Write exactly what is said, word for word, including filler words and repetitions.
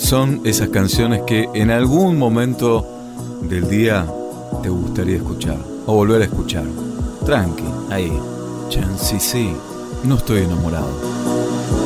son esas canciones que en algún momento del día te gustaría escuchar o volver a escuchar. Tranqui, ahí. Chancy, sí, no estoy enamorado.